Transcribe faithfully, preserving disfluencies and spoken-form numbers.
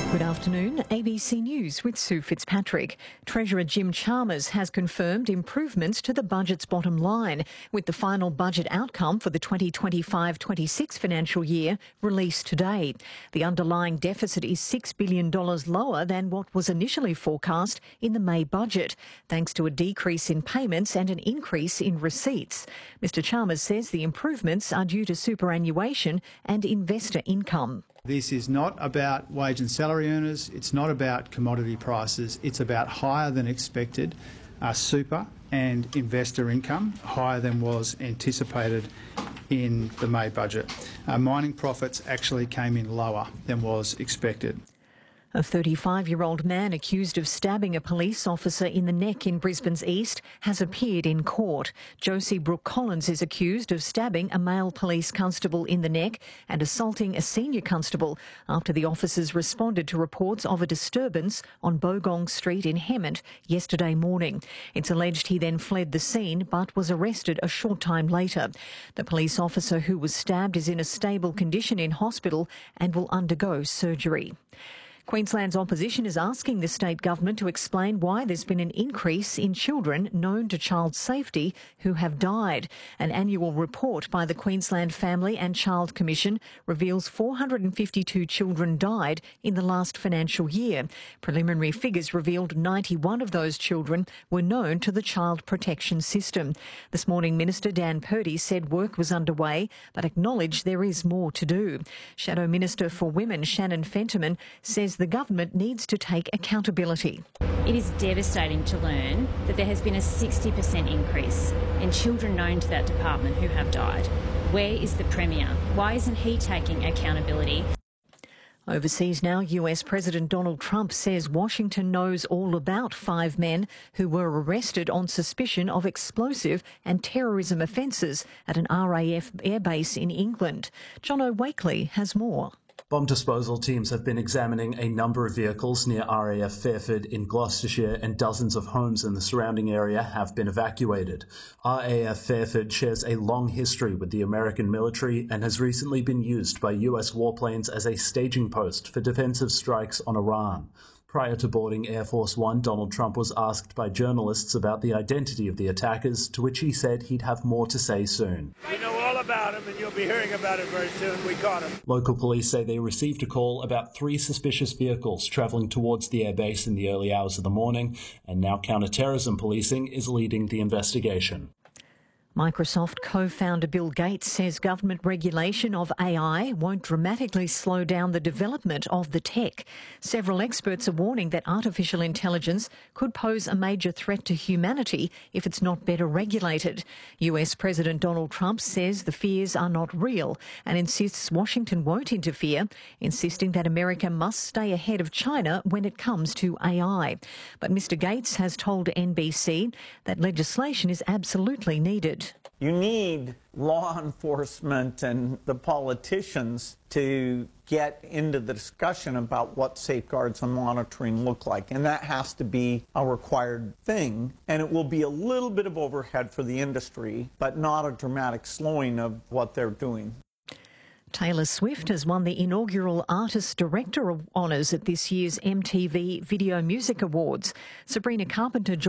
Good afternoon. A B C News with Sue Fitzpatrick. Treasurer Jim Chalmers has confirmed improvements to the budget's bottom line, with the final budget outcome for the twenty twenty-five twenty-six financial year released today. The underlying deficit is six billion dollars lower than what was initially forecast in the May budget, thanks to a decrease in payments and an increase in receipts. Mr Chalmers says the improvements are due to superannuation and investor income. This is not about wage and salary earners, it's not about commodity prices, it's about higher than expected uh, super and investor income, higher than was anticipated in the May budget. Uh, mining profits actually came in lower than was expected. A thirty-five-year-old man accused of stabbing a police officer in the neck in Brisbane's east has appeared in court. Josie Brooke Collins is accused of stabbing a male police constable in the neck and assaulting a senior constable after the officers responded to reports of a disturbance on Bogong Street in Hemmant yesterday morning. It's alleged he then fled the scene but was arrested a short time later. The police officer who was stabbed is in a stable condition in hospital and will undergo surgery. Queensland's opposition is asking the state government to explain why there's been an increase in children known to child safety who have died. An annual report by the Queensland Family and Child Commission reveals four hundred fifty-two children died in the last financial year. Preliminary figures revealed ninety-one of those children were known to the Child Protection System. This morning, Minister Dan Purdy said work was underway but acknowledged there is more to do. Shadow Minister for Women Shannon Fentiman says the government needs to take accountability. It is devastating to learn that there has been a sixty percent increase in children known to that department who have died. Where is the Premier? Why isn't he taking accountability? Overseas now, U S President Donald Trump says Washington knows all about five men who were arrested on suspicion of explosive and terrorism offences at an R A F airbase in England. Jono Wakely has more. Bomb disposal teams have been examining a number of vehicles near R A F Fairford in Gloucestershire, and dozens of homes in the surrounding area have been evacuated. R A F Fairford shares a long history with the American military and has recently been used by U S warplanes as a staging post for defensive strikes on Iran. Prior to boarding Air Force One, Donald Trump was asked by journalists about the identity of the attackers, to which he said he'd have more to say soon. We know all about him, and you'll be hearing about it very soon. We caught him. Local police say they received a call about three suspicious vehicles travelling towards the airbase in the early hours of the morning, and now counter-terrorism policing is leading the investigation. Microsoft co-founder Bill Gates says government regulation of A I won't dramatically slow down the development of the tech. Several experts are warning that artificial intelligence could pose a major threat to humanity if it's not better regulated. U S President Donald Trump says the fears are not real and insists Washington won't interfere, insisting that America must stay ahead of China when it comes to A I. But Mister Gates has told N B C that legislation is absolutely needed. You need law enforcement and the politicians to get into the discussion about what safeguards and monitoring look like, and that has to be a required thing. And it will be a little bit of overhead for the industry, but not a dramatic slowing of what they're doing. Taylor Swift has won the inaugural Artist Director Honours at this year's M T V Video Music Awards. Sabrina Carpenter